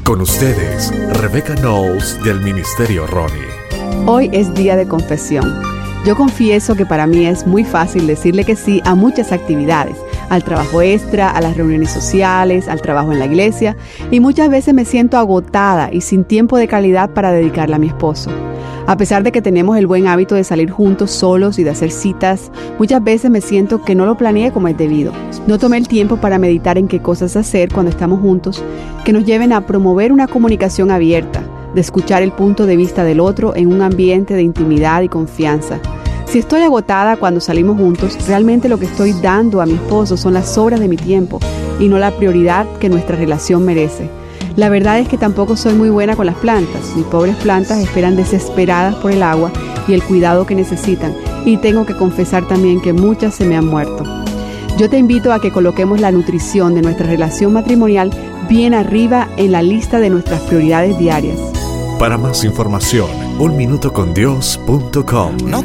Con ustedes, Rebecca Knowles del Ministerio Ronnie. Hoy es día de confesión. Yo confieso que para mí es muy fácil decirle que sí a muchas actividades, al trabajo extra, a las reuniones sociales, al trabajo en la iglesia, y muchas veces me siento agotada y sin tiempo de calidad para dedicarle a mi esposo. A pesar de que tenemos el buen hábito de salir juntos solos y de hacer citas, muchas veces me siento que no lo planeé como es debido. No tomé el tiempo para meditar en qué cosas hacer cuando estamos juntos que nos lleven a promover una comunicación abierta, de escuchar el punto de vista del otro en un ambiente de intimidad y confianza. Si estoy agotada cuando salimos juntos, realmente lo que estoy dando a mi esposo son las sobras de mi tiempo y no la prioridad que nuestra relación merece. La verdad es que tampoco soy muy buena con las plantas. Mis pobres plantas esperan desesperadas por el agua y el cuidado que necesitan, y tengo que confesar también que muchas se me han muerto. Yo te invito a que coloquemos la nutrición de nuestra relación matrimonial bien arriba en la lista de nuestras prioridades diarias. Para más información, unminutocondios.com. No